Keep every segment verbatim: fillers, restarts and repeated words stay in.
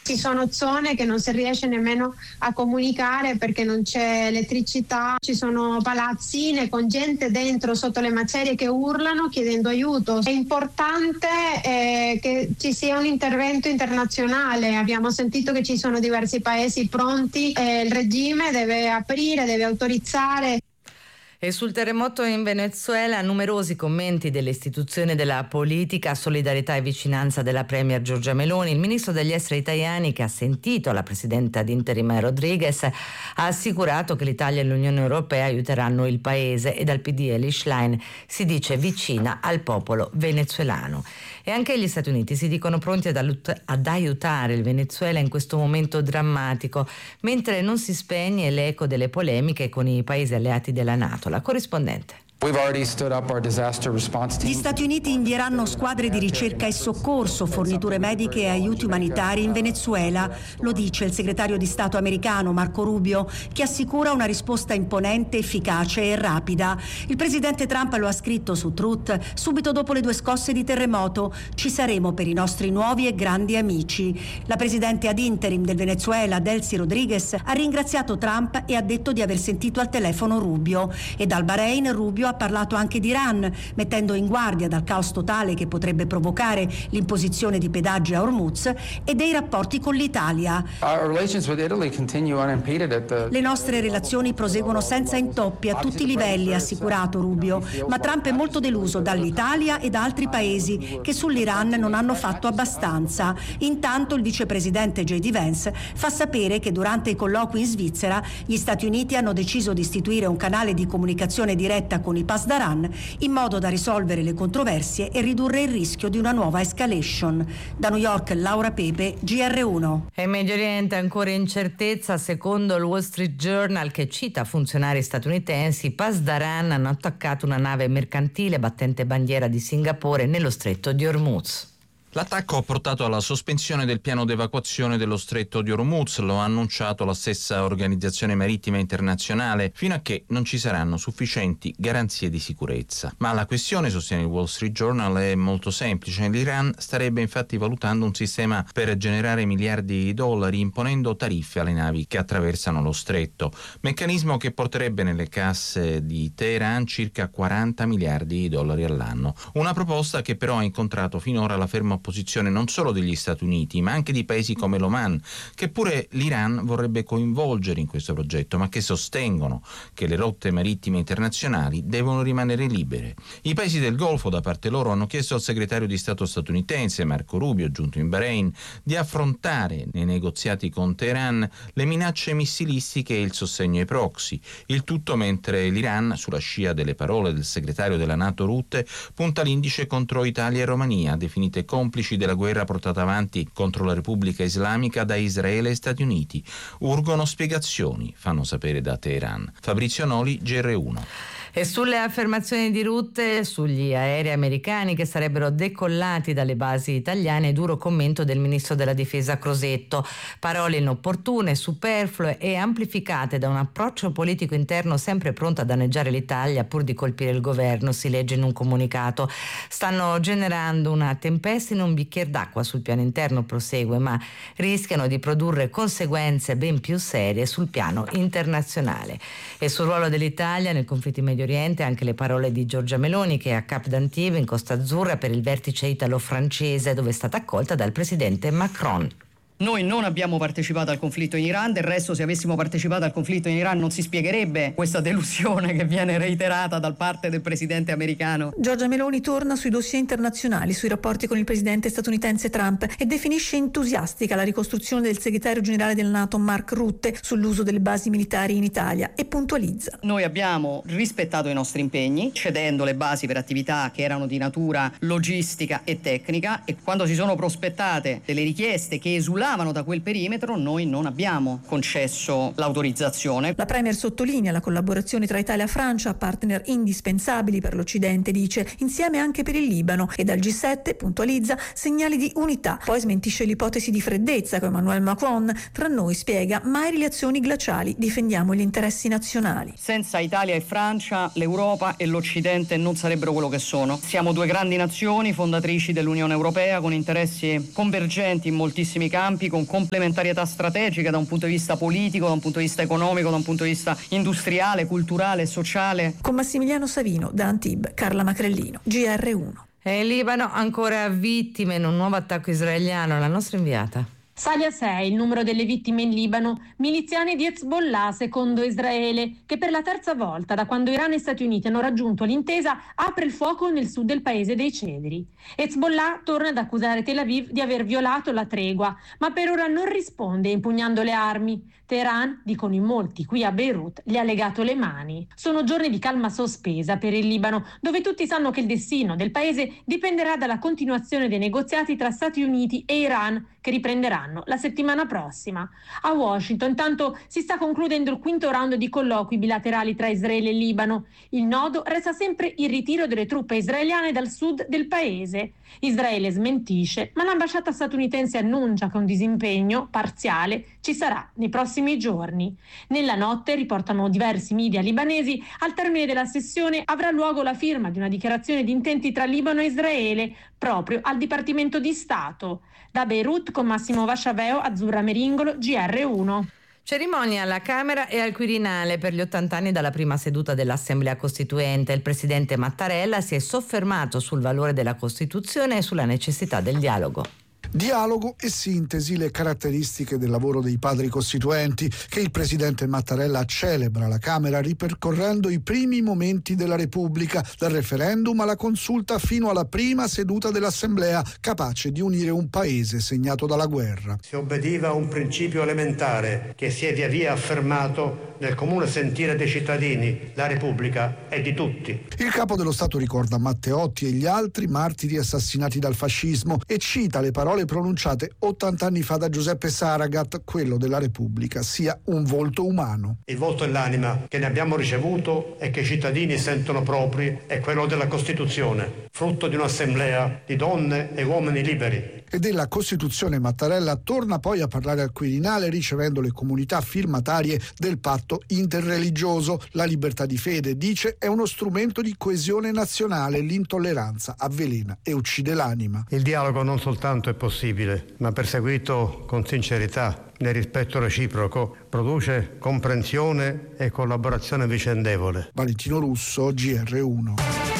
Ci sono zone che non si riesce nemmeno a comunicare perché non c'è elettricità, ci sono palazzine con gente dentro sotto le macerie che urlano chiedendo aiuto. È importante eh, che ci sia un intervento internazionale, abbiamo sentito che ci sono diversi paesi pronti, eh, il regime deve aprire, deve autorizzare. E sul terremoto in Venezuela numerosi commenti delle istituzioni della politica, solidarietà e vicinanza della premier Giorgia Meloni. Il ministro degli esteri italiani, che ha sentito la presidenta d'interim Rodriguez, ha assicurato che l'Italia e l'Unione Europea aiuteranno il paese, e dal P D Eli Schlein si dice vicina al popolo venezuelano. E anche gli Stati Uniti si dicono pronti ad, allut- ad aiutare il Venezuela in questo momento drammatico, mentre non si spegne l'eco delle polemiche con i paesi alleati della NATO. La corrispondente. Gli Stati Uniti invieranno squadre di ricerca e soccorso, forniture mediche e aiuti umanitari in Venezuela, lo dice il segretario di Stato americano Marco Rubio, che assicura una risposta imponente, efficace e rapida. Il presidente Trump lo ha scritto su Truth subito dopo le due scosse di terremoto: ci saremo per i nostri nuovi e grandi amici. La presidente ad interim del Venezuela, Delcy Rodriguez, ha ringraziato Trump e ha detto di aver sentito al telefono Rubio. E dal Bahrain Rubio ha parlato anche di Iran, mettendo in guardia dal caos totale che potrebbe provocare l'imposizione di pedaggi a Hormuz e dei rapporti con l'Italia. Le nostre relazioni proseguono senza intoppi a tutti i livelli, ha assicurato Rubio, ma Trump è molto deluso dall'Italia e da altri paesi che sull'Iran non hanno fatto abbastanza. Intanto il vicepresidente J D Vance fa sapere che durante i colloqui in Svizzera gli Stati Uniti hanno deciso di istituire un canale di comunicazione diretta con i Pasdaran in modo da risolvere le controversie e ridurre il rischio di una nuova escalation. Da New York, Laura Pepe, G R uno. E in Medio Oriente ancora incertezza. Secondo il Wall Street Journal, che cita funzionari statunitensi, i Pasdaran hanno attaccato una nave mercantile battente bandiera di Singapore nello stretto di Hormuz. L'attacco ha portato alla sospensione del piano d'evacuazione dello stretto di Hormuz, lo ha annunciato la stessa organizzazione marittima internazionale, fino a che non ci saranno sufficienti garanzie di sicurezza. Ma la questione, sostiene il Wall Street Journal, è molto semplice. L'Iran starebbe infatti valutando un sistema per generare miliardi di dollari imponendo tariffe alle navi che attraversano lo stretto, meccanismo che porterebbe nelle casse di Teheran circa quaranta miliardi di dollari all'anno. Una proposta che però ha incontrato finora la ferma opposizione non solo degli Stati Uniti, ma anche di paesi come l'Oman, che pure l'Iran vorrebbe coinvolgere in questo progetto, ma che sostengono che le rotte marittime internazionali devono rimanere libere. I paesi del Golfo, da parte loro, hanno chiesto al segretario di Stato statunitense Marco Rubio, giunto in Bahrain, di affrontare nei negoziati con Teheran le minacce missilistiche e il sostegno ai proxy. Il tutto mentre l'Iran, sulla scia delle parole del segretario della NATO Rutte, punta l'indice contro Italia e Romania, definite complici della guerra portata avanti contro la Repubblica Islamica da Israele e Stati Uniti. Urgono spiegazioni, fanno sapere da Teheran. Fabrizio Noli, G R uno. E sulle affermazioni di Rutte sugli aerei americani che sarebbero decollati dalle basi italiane, duro commento del ministro della difesa Crosetto. Parole inopportune, superflue e amplificate da un approccio politico interno sempre pronto a danneggiare l'Italia pur di colpire il governo, si legge in un comunicato. Stanno generando una tempesta in un bicchiere d'acqua sul piano interno, prosegue, ma rischiano di produrre conseguenze ben più serie sul piano internazionale. E sul ruolo dell'Italia nel conflitto in Medio Oriente anche le parole di Giorgia Meloni, che è a Cap d'Antibes in Costa Azzurra per il vertice italo-francese, dove è stata accolta dal presidente Macron. Noi non abbiamo partecipato al conflitto in Iran, del resto se avessimo partecipato al conflitto in Iran non si spiegherebbe questa delusione che viene reiterata da parte del presidente americano. Giorgia Meloni torna sui dossier internazionali, sui rapporti con il presidente statunitense Trump e definisce entusiastica la ricostruzione del segretario generale del NATO Mark Rutte sull'uso delle basi militari in Italia e puntualizza: noi abbiamo rispettato i nostri impegni, cedendo le basi per attività che erano di natura logistica e tecnica, e quando si sono prospettate delle richieste che esulavano da quel perimetro noi non abbiamo concesso l'autorizzazione. La Premier sottolinea la collaborazione tra Italia e Francia, partner indispensabili per l'Occidente, dice, insieme anche per il Libano, e dal G sette puntualizza segnali di unità. Poi smentisce l'ipotesi di freddezza con Emmanuel Macron: tra noi, spiega, mai relazioni glaciali, difendiamo gli interessi nazionali. Senza Italia e Francia l'Europa e l'Occidente non sarebbero quello che sono. Siamo due grandi nazioni fondatrici dell'Unione Europea con interessi convergenti in moltissimi campi, campi con complementarietà strategica da un punto di vista politico, da un punto di vista economico, da un punto di vista industriale, culturale, sociale. Con Massimiliano Savino, da Antibes, Carla Macrellino, G R uno. E in Libano ancora vittime in un nuovo attacco israeliano, la nostra inviata. Sale a sei il numero delle vittime in Libano, miliziani di Hezbollah secondo Israele, che per la terza volta da quando Iran e Stati Uniti hanno raggiunto l'intesa apre il fuoco nel sud del paese dei cedri. Hezbollah torna ad accusare Tel Aviv di aver violato la tregua, ma per ora non risponde impugnando le armi. Teheran, dicono in molti qui a Beirut, gli ha legato le mani. Sono giorni di calma sospesa per il Libano, dove tutti sanno che il destino del paese dipenderà dalla continuazione dei negoziati tra Stati Uniti e Iran, che riprenderanno la settimana prossima. A Washington, intanto, si sta concludendo il quinto round di colloqui bilaterali tra Israele e Libano. Il nodo resta sempre il ritiro delle truppe israeliane dal sud del paese. Israele smentisce, ma l'ambasciata statunitense annuncia che un disimpegno parziale ci sarà nei prossimi giorni. Nella notte, riportano diversi media libanesi, al termine della sessione avrà luogo la firma di una dichiarazione di intenti tra Libano e Israele proprio al Dipartimento di Stato. Da Beirut con Massimo Vasciaveo, Azzurra Meringolo, G R uno. Cerimonia alla Camera e al Quirinale per gli ottanta anni dalla prima seduta dell'Assemblea Costituente. Il presidente Mattarella si è soffermato sul valore della Costituzione e sulla necessità del dialogo. Dialogo e sintesi, le caratteristiche del lavoro dei padri costituenti che il presidente Mattarella celebra alla Camera ripercorrendo i primi momenti della Repubblica, dal referendum alla consulta fino alla prima seduta dell'Assemblea, capace di unire un paese segnato dalla guerra. Si obbediva a un principio elementare che si è via via affermato nel comune sentire dei cittadini: la Repubblica è di tutti. Il capo dello Stato ricorda Matteotti e gli altri martiri assassinati dal fascismo e cita le parole pronunciate ottanta anni fa da Giuseppe Saragat: quello della Repubblica sia un volto umano. Il volto e l'anima che ne abbiamo ricevuto e che i cittadini sentono propri è quello della Costituzione, frutto di un'assemblea di donne e uomini liberi. E della Costituzione Mattarella torna poi a parlare al Quirinale, ricevendo le comunità firmatarie del patto interreligioso. La libertà di fede, dice, è uno strumento di coesione nazionale, l'intolleranza avvelena e uccide l'anima. Il dialogo non soltanto è possibile, ma perseguito con sincerità, nel rispetto reciproco, produce comprensione e collaborazione vicendevole. Valentino Russo, G R uno.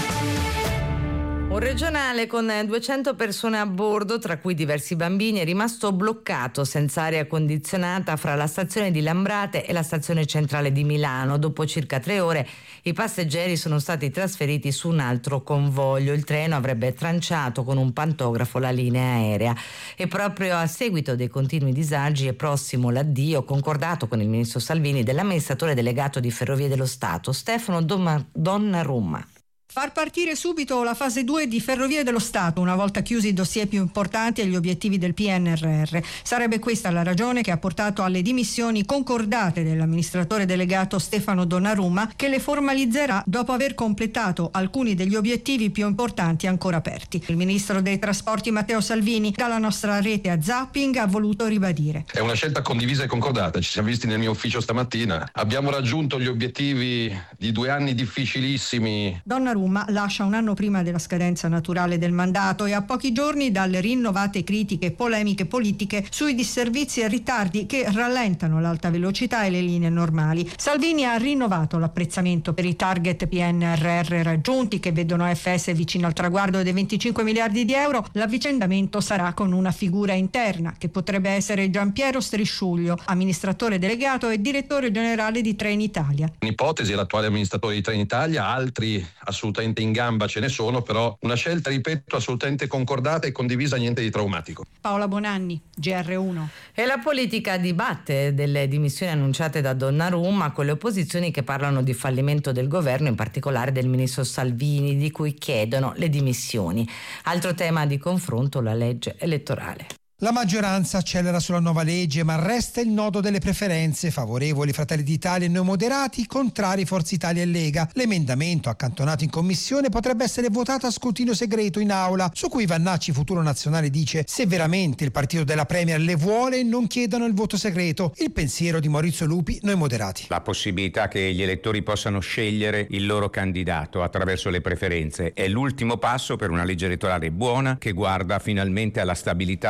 Un regionale con duecento persone a bordo, tra cui diversi bambini, è rimasto bloccato senza aria condizionata fra la stazione di Lambrate e la stazione centrale di Milano. Dopo circa tre ore i passeggeri sono stati trasferiti su un altro convoglio. Il treno avrebbe tranciato con un pantografo la linea aerea e proprio a seguito dei continui disagi è prossimo l'addio, concordato con il ministro Salvini, dell'amministratore delegato di Ferrovie dello Stato, Stefano Donnarumma. Far partire subito la fase due di Ferrovie dello Stato, una volta chiusi i dossier più importanti e gli obiettivi del P N R R. Sarebbe questa la ragione che ha portato alle dimissioni concordate dell'amministratore delegato Stefano Donnarumma, che le formalizzerà dopo aver completato alcuni degli obiettivi più importanti ancora aperti. Il ministro dei Trasporti Matteo Salvini, dalla nostra rete a Zapping, ha voluto ribadire: è una scelta condivisa e concordata, ci siamo visti nel mio ufficio stamattina, abbiamo raggiunto gli obiettivi di due anni difficilissimi. Donnarumma lascia un anno prima della scadenza naturale del mandato e a pochi giorni dalle rinnovate critiche e polemiche politiche sui disservizi e ritardi che rallentano l'alta velocità e le linee normali. Salvini ha rinnovato l'apprezzamento per i target P N R R raggiunti, che vedono F S vicino al traguardo dei venticinque miliardi di euro. L'avvicendamento sarà con una figura interna, che potrebbe essere Giampiero Strisciuglio, amministratore delegato e direttore generale di Trenitalia. In ipotesi è l'attuale amministratore di Trenitalia, altri assolutamente in gamba ce ne sono, però una scelta, ripeto, assolutamente concordata e condivisa, niente di traumatico. Paola Bonanni, G R uno. E la politica dibatte delle dimissioni annunciate da Donnarumma, con le opposizioni che parlano di fallimento del governo, in particolare del ministro Salvini, di cui chiedono le dimissioni. Altro tema di confronto, la legge elettorale. La maggioranza accelera sulla nuova legge, ma resta il nodo delle preferenze: favorevoli Fratelli d'Italia e Noi Moderati, contrari Forza Italia e Lega. L'emendamento accantonato in commissione potrebbe essere votato a scrutinio segreto in aula, su cui Vannacci, Futuro Nazionale, dice: se veramente il partito della Premier le vuole, non chiedano il voto segreto. Il pensiero di Maurizio Lupi, Noi Moderati. La possibilità che gli elettori possano scegliere il loro candidato attraverso le preferenze è l'ultimo passo per una legge elettorale buona, che guarda finalmente alla stabilità, che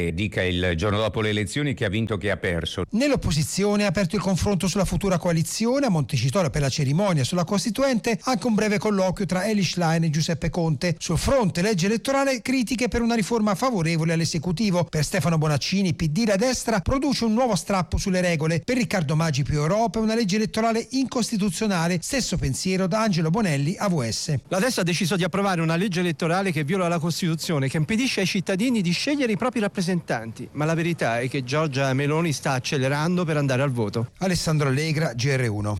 che dica il giorno dopo le elezioni che ha vinto chi ha perso. Nell'opposizione ha aperto il confronto sulla futura coalizione. A Montecitorio per la cerimonia sulla Costituente anche un breve colloquio tra Eli Schlein e Giuseppe Conte. Sul fronte legge elettorale, critiche per una riforma favorevole all'esecutivo. Per Stefano Bonaccini, P D, la destra produce un nuovo strappo sulle regole. Per Riccardo Maggi, più Europa, è una legge elettorale incostituzionale. Stesso pensiero da Angelo Bonelli, A V S. La destra ha deciso di approvare una legge elettorale che viola la Costituzione, che impedisce ai cittadini di scegliere i propri rappresentanti. Ma la verità è che Giorgia Meloni sta accelerando per andare al voto. Alessandro Allegra, G R uno.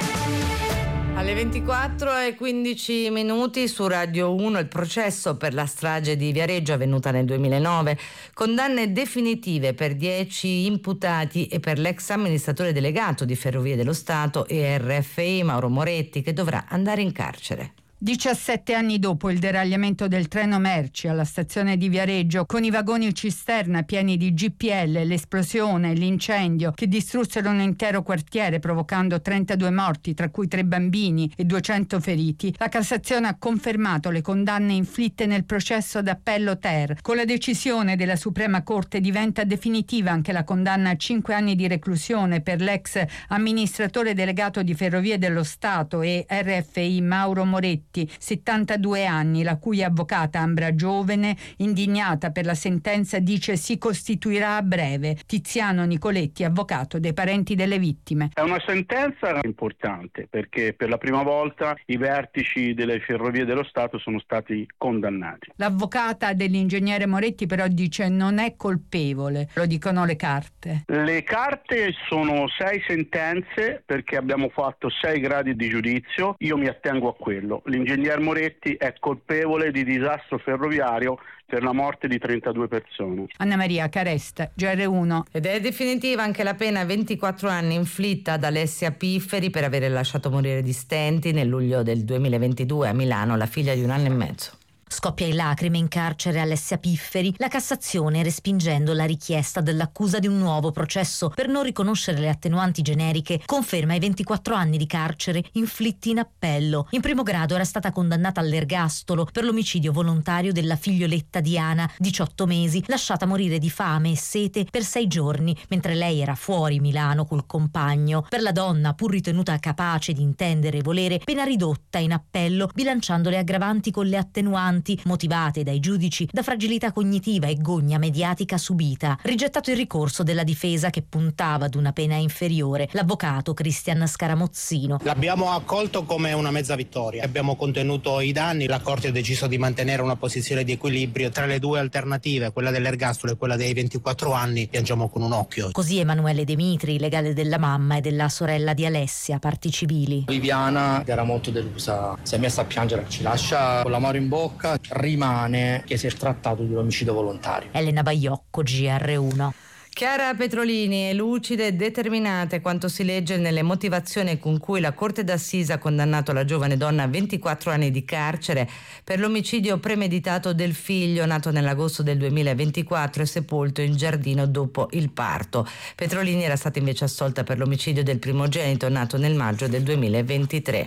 Alle ventiquattro e quindici minuti su Radio uno il processo per la strage di Viareggio avvenuta nel duemilanove. Condanne definitive per dieci imputati e per l'ex amministratore delegato di Ferrovie dello Stato e R F I Mauro Moretti, che dovrà andare in carcere. diciassette anni dopo il deragliamento del treno merci alla stazione di Viareggio, con i vagoni cisterna pieni di G P L, l'esplosione, l'incendio che distrussero un intero quartiere provocando trentadue morti, tra cui tre bambini e duecento feriti, la Cassazione ha confermato le condanne inflitte nel processo d'appello Ter. Con la decisione della Suprema Corte diventa definitiva anche la condanna a cinque anni di reclusione per l'ex amministratore delegato di Ferrovie dello Stato e R F I Mauro Moretti, settantadue anni, la cui avvocata Ambra Giovene, indignata per la sentenza, dice si costituirà a breve. Tiziano Nicoletti, avvocato dei parenti delle vittime. È una sentenza importante perché per la prima volta i vertici delle Ferrovie dello Stato sono stati condannati. L'avvocata dell'ingegnere Moretti però dice non è colpevole, lo dicono le carte. Le carte sono sei sentenze perché abbiamo fatto sei gradi di giudizio, io mi attengo a quello. L'ingegner Moretti è colpevole di disastro ferroviario per la morte di trentadue persone. Anna Maria Caresta, G R uno. Ed è definitiva anche la pena ventiquattro anni inflitta ad Alessia Pifferi per aver lasciato morire di stenti nel luglio del duemilaventidue a Milano la figlia di un anno e mezzo. Scoppia in lacrime in carcere Alessia Pifferi, la Cassazione respingendo la richiesta dell'accusa di un nuovo processo per non riconoscere le attenuanti generiche, conferma i ventiquattro anni di carcere inflitti in appello. In primo grado era stata condannata all'ergastolo per l'omicidio volontario della figlioletta Diana, diciotto mesi, lasciata morire di fame e sete per sei giorni, mentre lei era fuori Milano col compagno. Per la donna, pur ritenuta capace di intendere e volere, pena ridotta in appello, bilanciando le aggravanti con le attenuanti, motivate dai giudici da fragilità cognitiva e gogna mediatica subita. Rigettato il ricorso della difesa che puntava ad una pena inferiore, l'avvocato Cristian Scaramozzino. L'abbiamo accolto come una mezza vittoria. Abbiamo contenuto i danni, la Corte ha deciso di mantenere una posizione di equilibrio tra le due alternative, quella dell'ergastolo e quella dei ventiquattro anni, piangiamo con un occhio. Così Emanuele De Mitri, legale della mamma e della sorella di Alessia, parti civili. Viviana era molto delusa, si è messa a piangere, ci lascia con l'amaro in bocca. Rimane che si è trattato di un omicidio volontario. Elena Baiocco, G R uno. Chiara Petrolini è lucida e determinata quanto si legge nelle motivazioni con cui la Corte d'Assise ha condannato la giovane donna a ventiquattro anni di carcere per l'omicidio premeditato del figlio nato nell'agosto del duemilaventiquattro e sepolto in giardino dopo il parto. Petrolini era stata invece assolta per l'omicidio del primogenito nato nel maggio del duemilaventitré.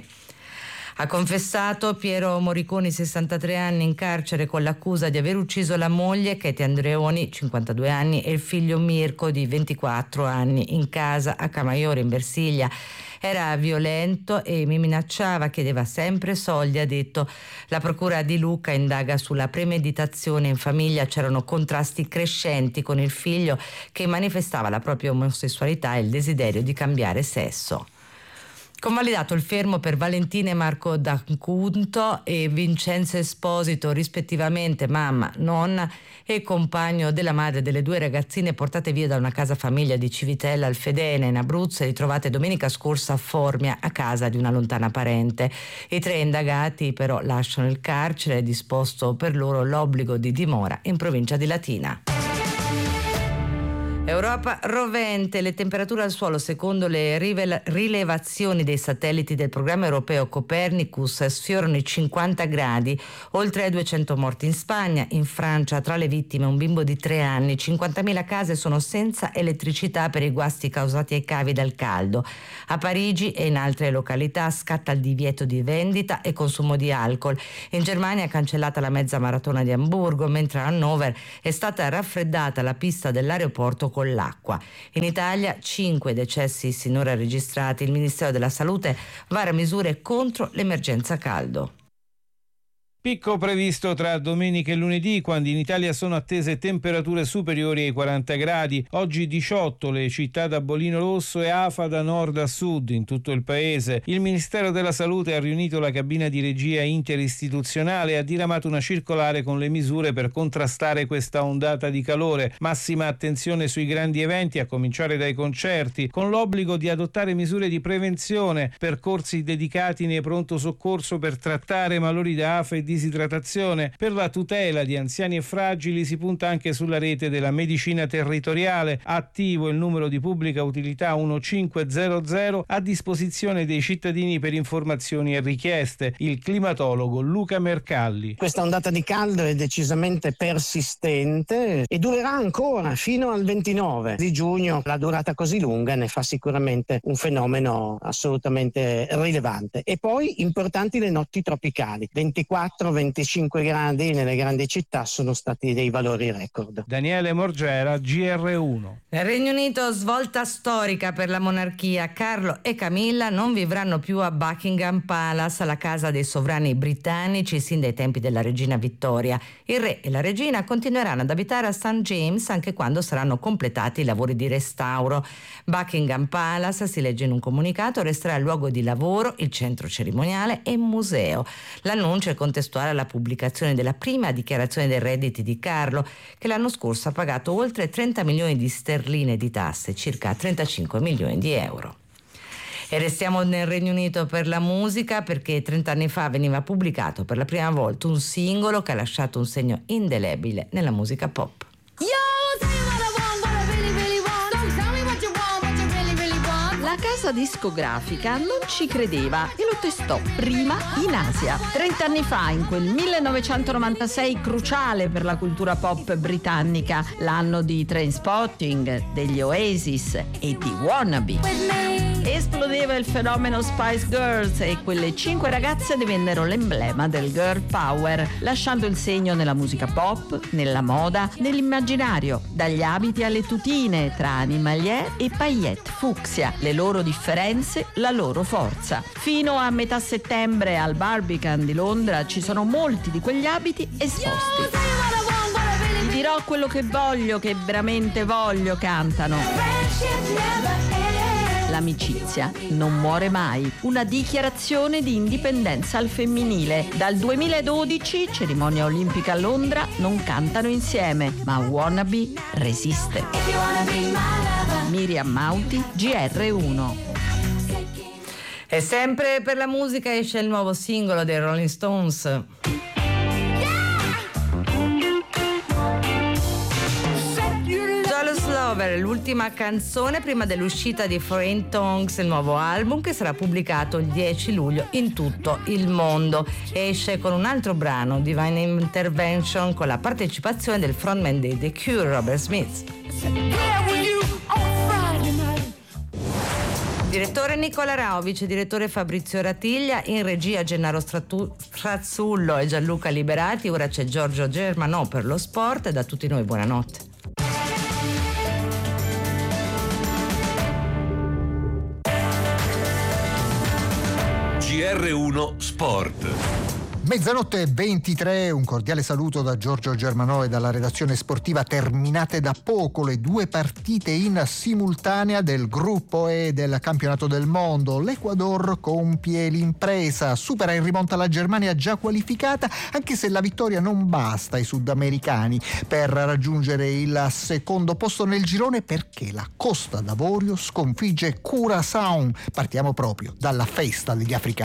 Ha confessato Piero Moriconi, sessantatré anni, in carcere con l'accusa di aver ucciso la moglie Katie Andreoni, cinquantadue anni, e il figlio Mirko di ventiquattro anni in casa a Camaiore in Versilia. Era violento e mi minacciava, chiedeva sempre soldi, ha detto. La procura di Lucca indaga sulla premeditazione. In famiglia c'erano contrasti crescenti con il figlio che manifestava la propria omosessualità e il desiderio di cambiare sesso. Convalidato il fermo per Valentina e Marco D'Acunto e Vincenzo Esposito, rispettivamente mamma, nonna e compagno della madre delle due ragazzine portate via da una casa famiglia di Civitella al Fedene in Abruzzo e ritrovate domenica scorsa a Formia a casa di una lontana parente. I tre indagati però lasciano il carcere, è disposto per loro l'obbligo di dimora in provincia di Latina. Europa rovente, le temperature al suolo secondo le rivela- rilevazioni dei satelliti del programma europeo Copernicus sfiorano i cinquanta gradi, oltre ai duecento morti in Spagna. In Francia tra le vittime un bimbo di tre anni, cinquantamila case sono senza elettricità per i guasti causati ai cavi dal caldo. A Parigi e in altre località scatta il divieto di vendita e consumo di alcol. In Germania è cancellata la mezza maratona di Amburgo, mentre a Hannover è stata raffreddata la pista dell'aeroporto con l'acqua. In Italia cinque decessi sinora registrati. Il Ministero della Salute vara misure contro l'emergenza caldo. Picco previsto tra domenica e lunedì, quando in Italia sono attese temperature superiori ai quaranta gradi. Oggi diciotto le città da Bolino Rosso e Afa da nord a sud in tutto il paese. Il Ministero della Salute ha riunito la cabina di regia interistituzionale e ha diramato una circolare con le misure per contrastare questa ondata di calore. Massima attenzione sui grandi eventi, a cominciare dai concerti, con l'obbligo di adottare misure di prevenzione, percorsi dedicati nei pronto soccorso per trattare malori da afa e di disidratazione. Per la tutela di anziani e fragili si punta anche sulla rete della medicina territoriale. Attivo il numero di pubblica utilità quindici zero a disposizione dei cittadini per informazioni e richieste. Il climatologo Luca Mercalli. Questa ondata di caldo è decisamente persistente e durerà ancora fino al ventinove di giugno. La durata così lunga ne fa sicuramente un fenomeno assolutamente rilevante. E poi importanti le notti tropicali. ventiquattro venticinque gradi nelle grandi città sono stati dei valori record. Daniele Morgera, G R uno. Nel Regno Unito svolta storica per la monarchia. Carlo e Camilla non vivranno più a Buckingham Palace, la casa dei sovrani britannici sin dai tempi della regina Vittoria. Il re e la regina continueranno ad abitare a Saint James anche quando saranno completati i lavori di restauro. Buckingham Palace, si legge in un comunicato, resterà il luogo di lavoro, il centro cerimoniale e museo. L'annuncio è contestuale alla pubblicazione della prima dichiarazione dei redditi di Carlo, che l'anno scorso ha pagato oltre trenta milioni di sterline di tasse, circa trentacinque milioni di euro. E restiamo nel Regno Unito per la musica, perché trenta anni fa veniva pubblicato per la prima volta un singolo che ha lasciato un segno indelebile nella musica pop. La casa discografica non ci credeva e lo testò prima in Asia. trent'anni fa, in quel millenovecentonovantasei cruciale per la cultura pop britannica, l'anno di Trainspotting, degli Oasis e di Wannabe. Esplodeva il fenomeno Spice Girls e quelle cinque ragazze divennero l'emblema del girl power, lasciando il segno nella musica pop, nella moda, nell'immaginario, dagli abiti alle tutine, tra animalier e paillette fucsia, le loro differenze, la loro forza. Fino a metà settembre al Barbican di Londra ci sono molti di quegli abiti esposti. Ti dirò quello che voglio, che veramente voglio, cantano. L'amicizia non muore mai. Una dichiarazione di indipendenza al femminile. Dal duemiladodici, cerimonia olimpica a Londra, non cantano insieme, ma Wannabe resiste. Miriam Mauti, G R uno. E sempre per la musica esce il nuovo singolo dei Rolling Stones. L'ultima canzone prima dell'uscita di Foreign Tongues, il nuovo album che sarà pubblicato il dieci luglio in tutto il mondo. Esce con un altro brano, Divine Intervention, con la partecipazione del frontman dei The Cure, Robert Smith. Direttore Nicola Rao, vice direttore Fabrizio Ratiglia, in regia Gennaro Stratu- Strazzullo e Gianluca Liberati. Ora c'è Giorgio Germanò per lo sport e da tutti noi buonanotte. G R uno Sport. Mezzanotte e ventitré, un cordiale saluto da Giorgio Germanò e dalla redazione sportiva. Terminate da poco le due partite in simultanea del gruppo E del campionato del mondo. L'Ecuador compie l'impresa, supera in rimonta la Germania già qualificata, anche se la vittoria non basta ai sudamericani per raggiungere il secondo posto nel girone, perché la Costa d'Avorio sconfigge Curaçao. Partiamo proprio dalla festa degli africani.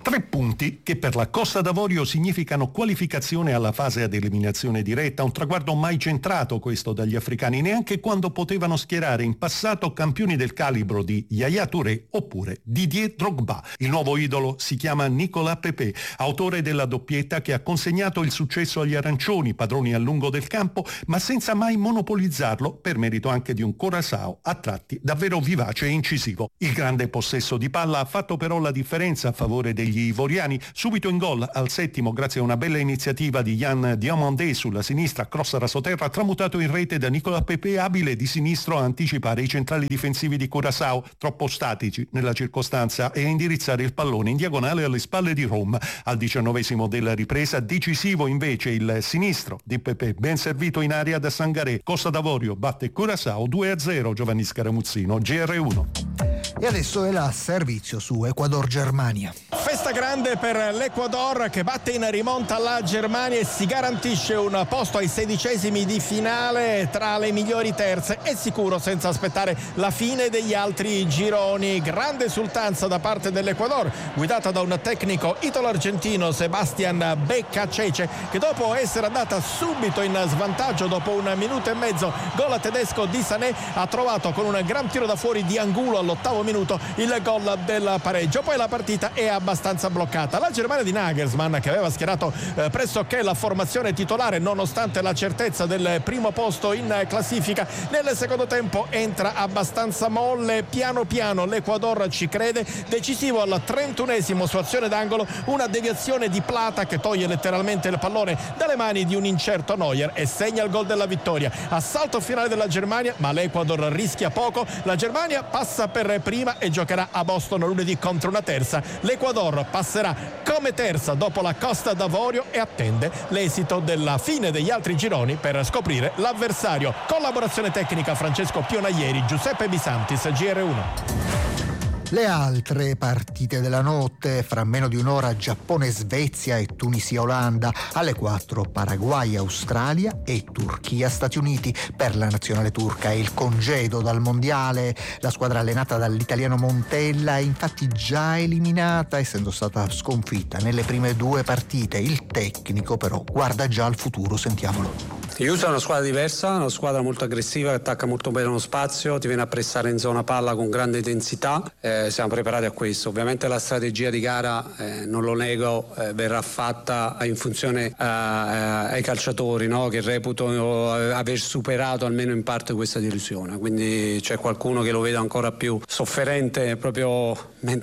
Tre punti che per la Costa d'Avorio significano qualificazione alla fase ad eliminazione diretta, un traguardo mai centrato questo dagli africani, neanche quando potevano schierare in passato campioni del calibro di Yaya Touré oppure Didier Drogba. Il nuovo idolo si chiama Nicolas Pepe, autore della doppietta che ha consegnato il successo agli arancioni, padroni a lungo del campo, ma senza mai monopolizzarlo, per merito anche di un Curaçao a tratti davvero vivace e incisivo. Il grande possesso di palla ha fatto però la differenza a favore degli gli ivoriani, subito in gol al settimo grazie a una bella iniziativa di Yann Diomandé sulla sinistra, cross rasoterra tramutato in rete da Nicolas Pepe, abile di sinistro a anticipare i centrali difensivi di Curaçao, troppo statici nella circostanza, e a indirizzare il pallone in diagonale alle spalle di Rome. Al diciannovesimo della ripresa, decisivo invece il sinistro di Pepe, ben servito in area da Sangaré. Costa d'Avorio batte Curaçao due a zero. Giovanni Scaramuzzino, G R uno. E adesso è la servizio su Ecuador-Germania. Festa grande per l'Ecuador che batte in rimonta la Germania e si garantisce un posto ai sedicesimi di finale tra le migliori terze, è sicuro, senza aspettare la fine degli altri gironi. Grande esultanza da parte dell'Ecuador, guidata da un tecnico italo-argentino, Sebastián Beccacece, che dopo essere andata subito in svantaggio dopo un minuto e mezzo, gol tedesco di Sané, ha trovato con un gran tiro da fuori di Angulo all'ottavo minuto il gol del pareggio. Poi la partita è abbastanza bloccata. La Germania di Nagelsmann, che aveva schierato eh, pressoché la formazione titolare nonostante la certezza del primo posto in classifica, nel secondo tempo entra abbastanza molle. Piano piano l'Ecuador ci crede. Decisivo al trentunesimo su azione d'angolo una deviazione di Plata che toglie letteralmente il pallone dalle mani di un incerto Neuer e segna il gol della vittoria. Assalto finale della Germania, ma l'Ecuador rischia poco. La Germania passa per prima e giocherà a Boston lunedì contro una terza. L'Ecuador passerà come terza dopo la Costa d'Avorio e attende l'esito della fine degli altri gironi per scoprire l'avversario. Collaborazione tecnica Francesco Pionaieri, Giuseppe Bisantis, G R uno. Le altre partite della notte: fra meno di un'ora Giappone-Svezia e Tunisia-Olanda, alle quattro Paraguay-Australia e Turchia-Stati Uniti. Per la nazionale turca è il congedo dal mondiale. La squadra allenata dall'italiano Montella è infatti già eliminata, essendo stata sconfitta nelle prime due partite. Il tecnico però guarda già al futuro, sentiamolo. Juve è una squadra diversa, una squadra molto aggressiva che attacca molto bene lo spazio, ti viene a pressare in zona palla con grande intensità. Eh, siamo preparati a questo. Ovviamente la strategia di gara, eh, non lo nego, eh, verrà fatta in funzione eh, ai calciatori, no? Che reputo eh, aver superato almeno in parte questa delusione. Quindi c'è qualcuno che lo vedo ancora più sofferente proprio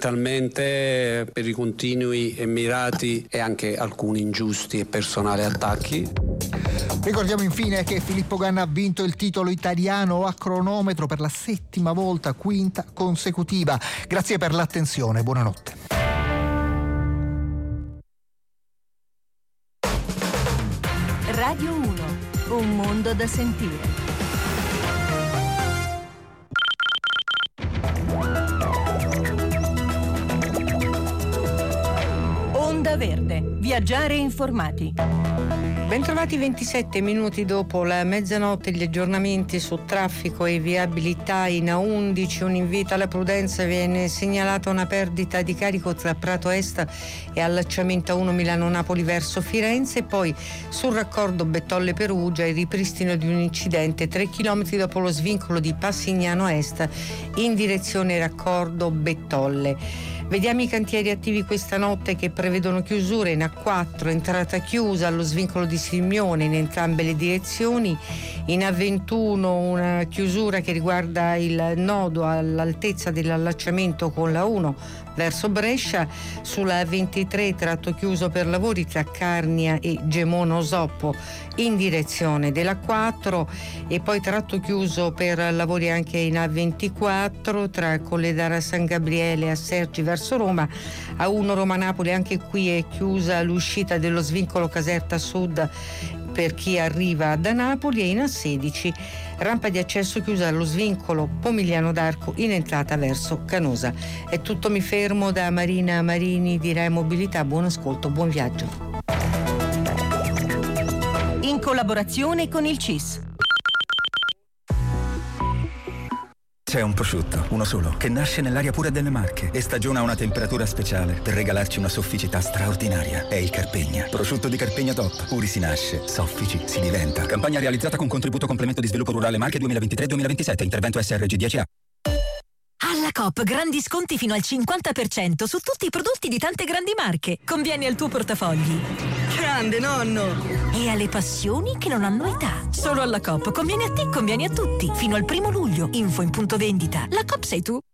mentalmente per i continui e mirati e anche alcuni ingiusti e personali attacchi. Ricordiamo infine che Filippo Ganna ha vinto il titolo italiano a cronometro per la settima volta, quinta consecutiva. Grazie per l'attenzione, buonanotte. Radio uno, un mondo da sentire. Onda Verde, viaggiare informati. Bentrovati ventisette minuti dopo la mezzanotte, gli aggiornamenti su traffico e viabilità in A undici. Un invito alla prudenza: viene segnalata una perdita di carico tra Prato Est e allacciamento A uno Milano-Napoli verso Firenze, e poi sul raccordo Bettolle-Perugia il ripristino di un incidente tre chilometri dopo lo svincolo di Passignano Est in direzione raccordo Bettolle. Vediamo i cantieri attivi questa notte, che prevedono chiusure in A quattro, entrata chiusa allo svincolo di Sirmione in entrambe le direzioni, in A ventuno una chiusura che riguarda il nodo all'altezza dell'allacciamento con la uno verso Brescia, sulla A ventitré tratto chiuso per lavori tra Carnia e Gemona Osoppo in direzione della quattro, e poi tratto chiuso per lavori anche in A ventiquattro tra Colledara San Gabriele e Assergi verso Roma. A uno Roma-Napoli, anche qui è chiusa l'uscita dello svincolo Caserta Sud per chi arriva da Napoli, e in A sedici rampa di accesso chiusa allo svincolo Pomigliano d'Arco in entrata verso Canosa. È tutto, mi fermo da Marina Marini di Rai Mobilità. Buon ascolto, buon viaggio. In collaborazione con il C I S. C'è un prosciutto, uno solo, che nasce nell'aria pura delle Marche e stagiona a una temperatura speciale per regalarci una sofficità straordinaria. È il Carpegna. Prosciutto di Carpegna Top. Puri si nasce, soffici si diventa. Campagna realizzata con contributo complemento di sviluppo rurale Marche duemilaventitré duemilaventisette. Intervento S R G dieci A. Alla Coop grandi sconti fino al cinquanta per cento su tutti i prodotti di tante grandi marche. Convieni al tuo portafogli. Grande nonno! E alle passioni che non hanno età. Solo alla Coop conviene a te, conviene a tutti. Fino al primo luglio. Info in punto vendita. La Coop sei tu.